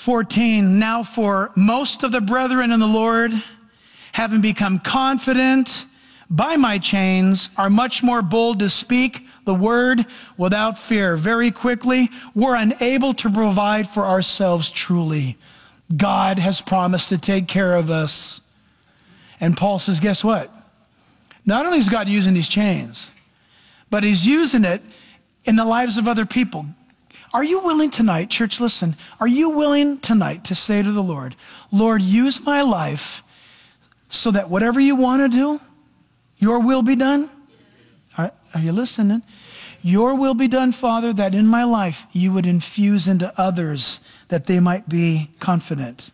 14, now for most of the brethren in the Lord, having become confident by my chains, are much more bold to speak the word without fear. Very quickly, we're unable to provide for ourselves truly. God has promised to take care of us. And Paul says, guess what? Not only is God using these chains, but he's using it in the lives of other people. Are you willing tonight, church, listen, are you willing tonight to say to the Lord, Lord, use my life so that whatever you want to do, your will be done? Are you listening? Your will be done, Father, that in my life you would infuse into others that they might be confident.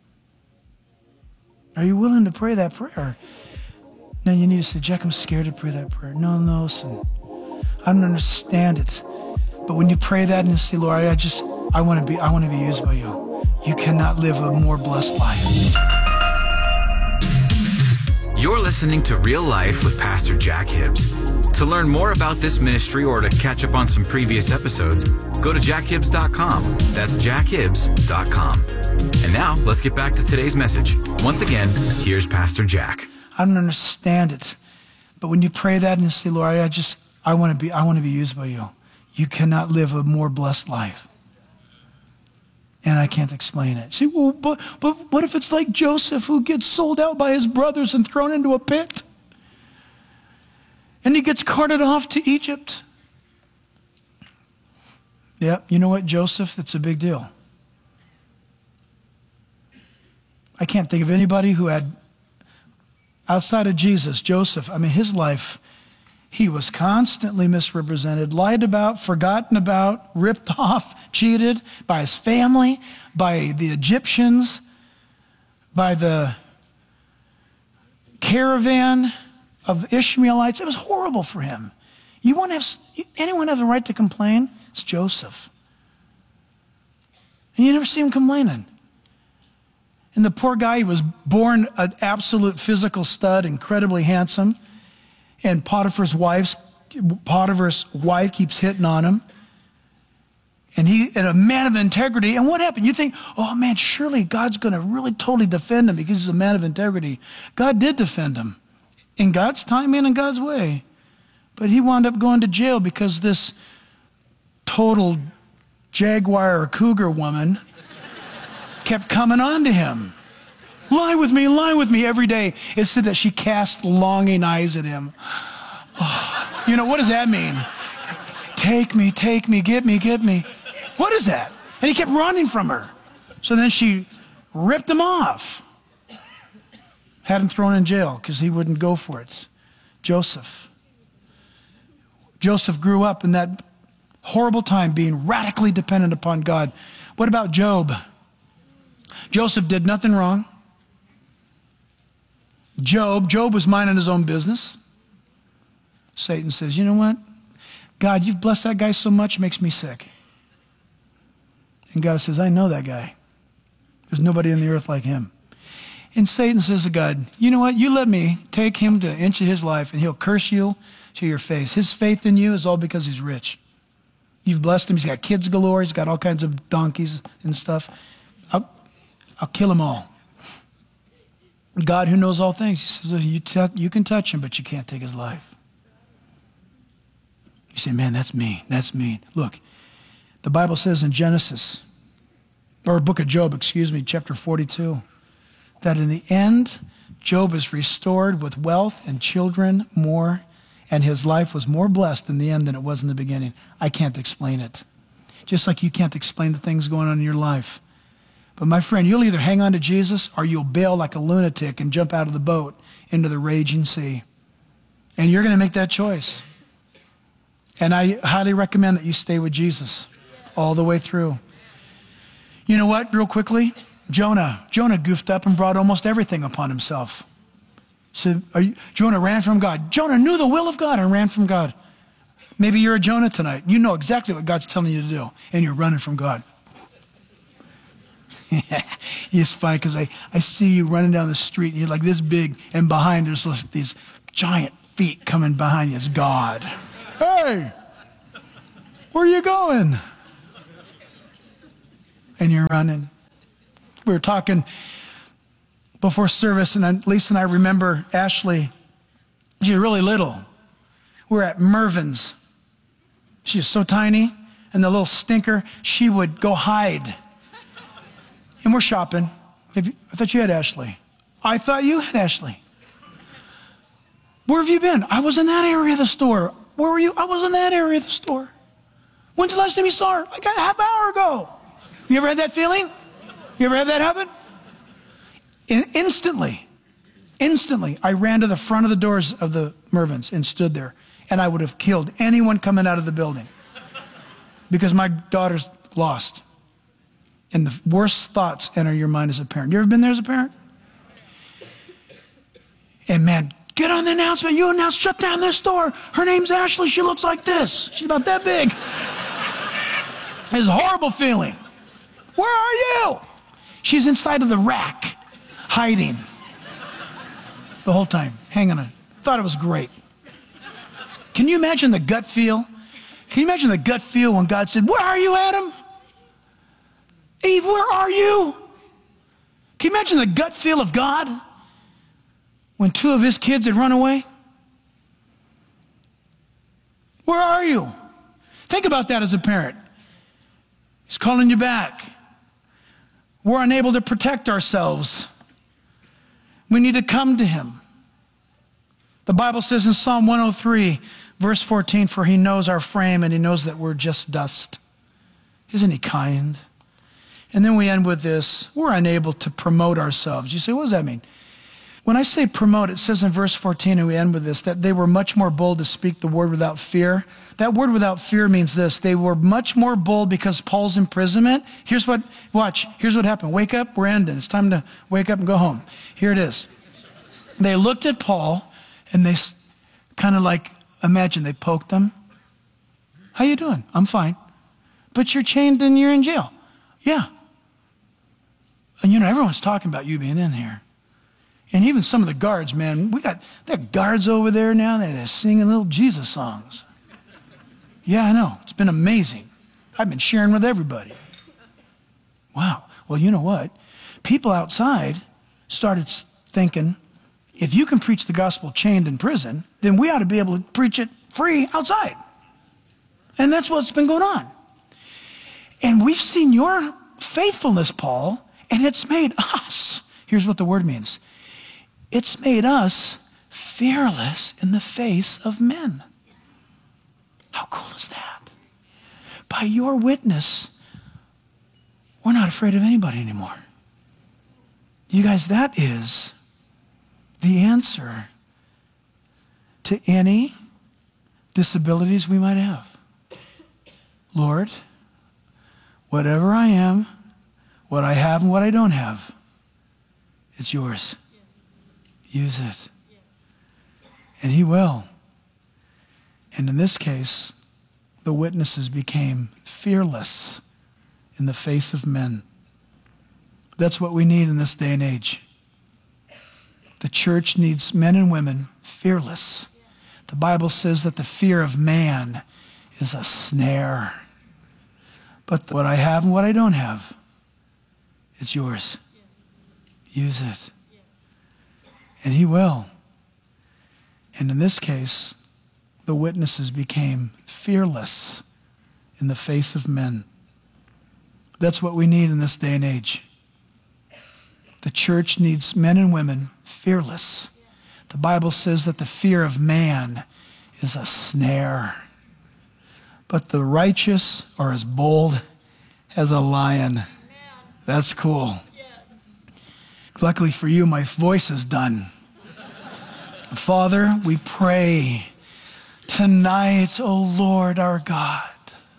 Are you willing to pray that prayer? No, you need to say, Jack, I'm scared to pray that prayer. No, listen, I don't understand it. But when you pray that and you say, Lord, I want to be used by you. You cannot live a more blessed life. You're listening to Real Life with Pastor Jack Hibbs. To learn more about this ministry or to catch up on some previous episodes, go to jackhibbs.com. That's jackhibbs.com. And now, let's get back to today's message. Once again, here's Pastor Jack. I don't understand it. But when you pray that and you say, Lord, I want to be used by you. You cannot live a more blessed life. And I can't explain it. See, well, but what if it's like Joseph, who gets sold out by his brothers and thrown into a pit? And he gets carted off to Egypt. Yeah, you know what, Joseph, that's a big deal. I can't think of anybody who had, outside of Jesus, Joseph, his life, he was constantly misrepresented, lied about, forgotten about, ripped off, cheated by his family, by the Egyptians, by the caravan of Ishmaelites. It was horrible for him. Anyone have the right to complain? It's Joseph. And you never see him complaining. And the poor guy, he was born an absolute physical stud, incredibly handsome. And Potiphar's wife keeps hitting on him. And a man of integrity. And what happened? You think, oh man, surely God's going to really totally defend him because he's a man of integrity. God did defend him in God's time and in God's way. But he wound up going to jail because this total jaguar or cougar woman kept coming on to him. Lie with me every day. It said that she cast longing eyes at him. Oh, what does that mean? Take me, get me. What is that? And he kept running from her. So then she ripped him off. Had him thrown in jail because he wouldn't go for it. Joseph grew up in that horrible time being radically dependent upon God. What about Job? Joseph did nothing wrong. Job was minding his own business. Satan says, you know what? God, you've blessed that guy so much, it makes me sick. And God says, I know that guy. There's nobody on the earth like him. And Satan says to God, you know what? You let me take him to an inch of his life and he'll curse you to your face. His faith in you is all because he's rich. You've blessed him. He's got kids galore. He's got all kinds of donkeys and stuff. I'll kill them all. God, who knows all things, he says, you can touch him, but you can't take his life. You say, man, that's mean. Look, the Bible says in book of Job, chapter 42, that in the end, Job is restored with wealth and children more, and his life was more blessed in the end than it was in the beginning. I can't explain it. Just like you can't explain the things going on in your life. But my friend, you'll either hang on to Jesus or you'll bail like a lunatic and jump out of the boat into the raging sea. And you're going to make that choice. And I highly recommend that you stay with Jesus all the way through. You know what, real quickly? Jonah goofed up and brought almost everything upon himself. So Jonah ran from God. Jonah knew the will of God and ran from God. Maybe you're a Jonah tonight. You know exactly what God's telling you to do, and you're running from God. It's funny because I see you running down the street and you're like this big, and behind there's these giant feet coming behind you. It's God. Hey, where are you going? And you're running. We were talking before service, and Lisa and I remember Ashley. She was really little. We were at Mervin's. She was so tiny, and the little stinker, she would go hide. And we're shopping. I thought you had Ashley. I thought you had Ashley. Where have you been? I was in that area of the store. Where were you? I was in that area of the store. When's the last time you saw her? Like a half hour ago. You ever had that feeling? You ever had that happen? Instantly, I ran to the front of the doors of the Mervyn's and stood there, and I would have killed anyone coming out of the building because my daughter's lost. And the worst thoughts enter your mind as a parent. You ever been there as a parent? And man, get on the announcement. You announce, shut down this store. Her name's Ashley. She looks like this. She's about that big. It's a horrible feeling. Where are you? She's inside of the rack, hiding the whole time, hanging on. Thought it was great. Can you imagine the gut feel? Can you imagine the gut feel when God said, where are you, Adam? Eve, where are you? Can you imagine the gut feel of God when two of his kids had run away? Where are you? Think about that as a parent. He's calling you back. We're unable to protect ourselves. We need to come to him. The Bible says in Psalm 103, verse 14, for he knows our frame and he knows that we're just dust. Isn't he kind? And then we end with this, we're unable to promote ourselves. You say, what does that mean? When I say promote, it says in verse 14, and we end with this, that they were much more bold to speak the word without fear. That word without fear means this. They were much more bold because Paul's imprisonment. Here's what happened. Wake up, we're ending. It's time to wake up and go home. Here it is. They looked at Paul, and they kind of like, imagine they poked him. How you doing? I'm fine. But you're chained and you're in jail. Yeah. And everyone's talking about you being in here. And even some of the guards, man, we got guards over there now, they're singing little Jesus songs. Yeah, I know. It's been amazing. I've been sharing with everybody. Wow. Well, you know what? People outside started thinking, if you can preach the gospel chained in prison, then we ought to be able to preach it free outside. And that's what's been going on. And we've seen your faithfulness, Paul, and it's made us, here's what the word means. It's made us fearless in the face of men. How cool is that? By your witness, we're not afraid of anybody anymore. You guys, that is the answer to any disabilities we might have. Lord, whatever I am, what I have and what I don't have, it's yours. Use it. And he will. And in this case, the witnesses became fearless in the face of men. That's what we need in this day and age. The church needs men and women fearless. The Bible says that the fear of man is a snare. But what I have and what I don't have, it's yours. Use it. And he will. And in this case, the witnesses became fearless in the face of men. That's what we need in this day and age. The church needs men and women fearless. The Bible says that the fear of man is a snare. But the righteous are as bold as a lion. That's cool. Luckily for you, my voice is done. Father, we pray tonight, O Lord our God,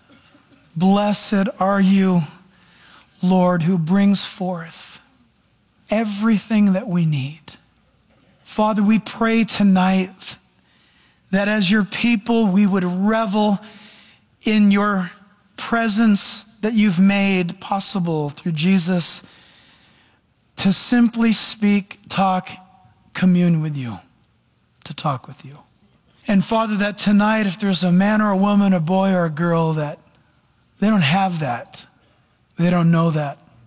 blessed are you, Lord, who brings forth everything that we need. Father, we pray tonight that as your people, we would revel in your presence that you've made possible through Jesus, to simply speak, talk, commune with you, to talk with you. And Father, that tonight, if there's a man or a woman, a boy or a girl that they don't have that, they don't know that,